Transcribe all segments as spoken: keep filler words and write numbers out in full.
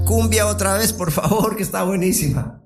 cumbia otra vez, por favor, que está buenísima.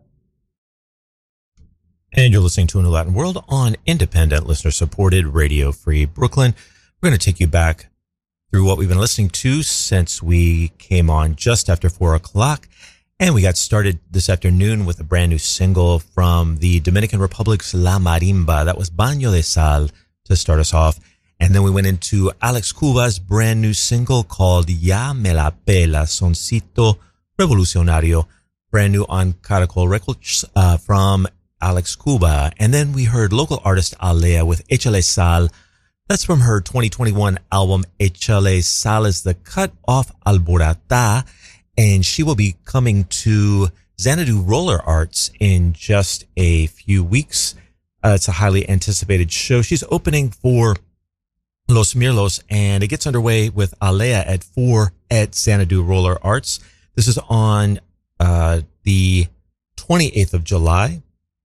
And you're listening to A New Latin World on independent, listener-supported Radio Free Brooklyn. We're going to take you back through what we've been listening to since we came on just after four o'clock. And we got started this afternoon with a brand new single from the Dominican Republic's La Marimba. That was Baño de Sal to start us off. And then we went into Alex Cuba's brand new single called Ya Me La Pela, Soncito Revolucionario, brand new on Caracol Records uh, from Alex Cuba. And then we heard local artist Alea with Échale Sal. That's from her twenty twenty-one album Échale Sal is the Cut Off Alborata. And she will be coming to Xanadu Roller Arts in just a few weeks. Uh, it's a highly anticipated show. She's opening for Los Mirlos, and it gets underway with Alea at four at Xanadu Roller Arts. This is on uh, the twenty-eighth of July.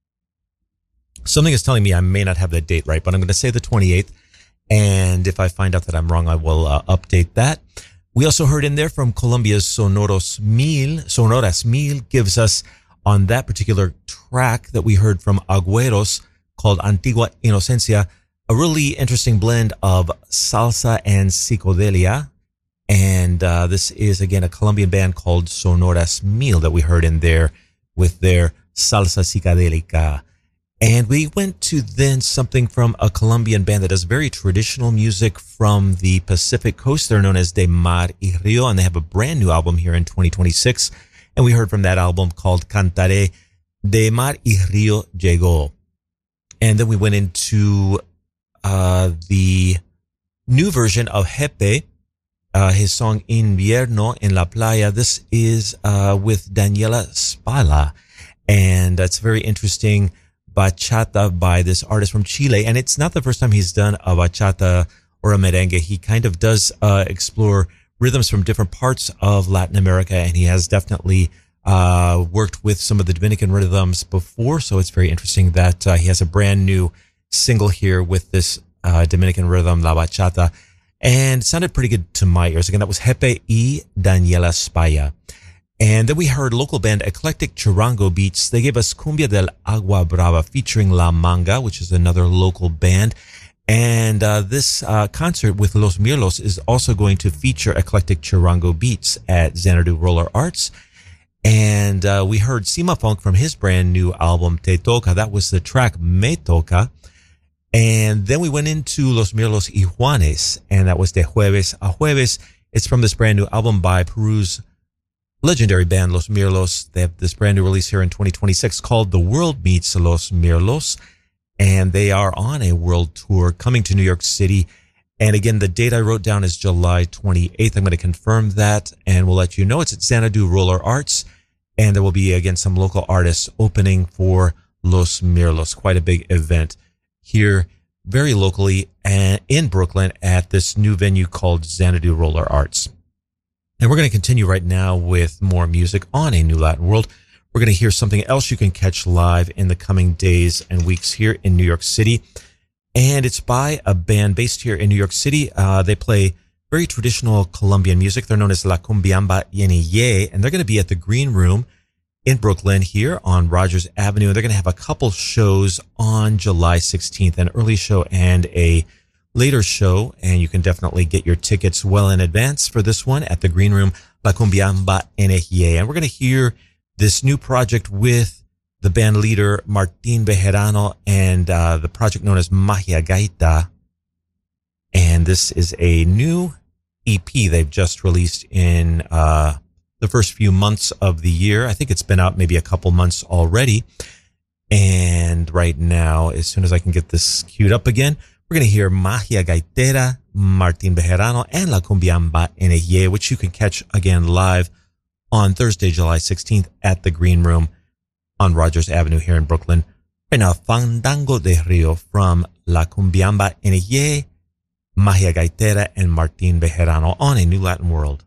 Something is telling me I may not have the date right, but I'm going to say the twenty-eighth. And if I find out that I'm wrong, I will uh, update that. We also heard in there from Colombia's Sonoros Mil. Sonoras Mil gives us on that particular track that we heard from Agüeros called Antigua Inocencia, a really interesting blend of salsa and psicodelia. And uh, this is, again, a Colombian band called Sonoras Mil that we heard in there with their salsa psicodélica. And we went to then something from a Colombian band that does very traditional music from the Pacific Coast. They're known as De Mar y Rio, and they have a brand new album here in twenty twenty-six. And we heard from that album called Cantaré, De Mar y Rio Llegó. And then we went into uh, the new version of Jepe, uh, his song Invierno en la Playa. This is uh, with Daniela Spala. And it's very interesting bachata by this artist from Chile. And it's not the first time he's done a bachata or a merengue. He kind of does uh, explore rhythms from different parts of Latin America. And he has definitely uh, worked with some of the Dominican rhythms before. So it's very interesting that uh, he has a brand new single here with this uh, Dominican rhythm, La Bachata. And it sounded pretty good to my ears. Again, that was Jepe y Daniela Spaya. And then we heard local band Eclectic Chirango Beats. They gave us Cumbia del Agua Brava featuring La Manga, which is another local band. And uh, this uh, concert with Los Mirlos is also going to feature Eclectic Chirango Beats at Xanadu Roller Arts. And uh, we heard Sima Funk from his brand new album Te Toca. That was the track Me Toca. And then we went into Los Mirlos y Juanes, and that was De Jueves a Jueves. It's from this brand new album by Peru's legendary band Los Mirlos. They have this brand new release here in twenty twenty-six called The World Meets Los Mirlos, and they are on a world tour coming to New York City. And again, the date I wrote down is July twenty-eighth. I'm going to confirm that, and we'll let you know. It's at Xanadu Roller Arts, and there will be, again, some local artists opening for Los Mirlos. Quite a big event here very locally and in Brooklyn at this new venue called Xanadu Roller Arts. And we're going to continue right now with more music on A New Latin World. We're going to hear something else you can catch live in the coming days and weeks here in New York City. And it's by a band based here in New York City. Uh, they play very traditional Colombian music. They're known as La Cumbiamba Yeneye, and they're going to be at the Green Room in Brooklyn here on Rogers Avenue. And they're going to have a couple shows on July sixteenth, an early show and a later show, and you can definitely get your tickets well in advance for this one at the Green Room, La Cumbiamba Energía. And we're going to hear this new project with the band leader Martin Bejarano and uh, the project known as Magia Gaita. And this is a new E P they've just released in uh, the first few months of the year. I think it's been out maybe a couple months already. And right now, as soon as I can get this queued up again, we're going to hear Magia Gaitera, Martin Bejarano, and La Cumbiamba Energía, which you can catch again live on Thursday, July sixteenth at the Green Room on Rogers Avenue here in Brooklyn. Right now, Fandango de Rio from La Cumbiamba Energía, Magia Gaitera, and Martin Bejarano on A New Latin World.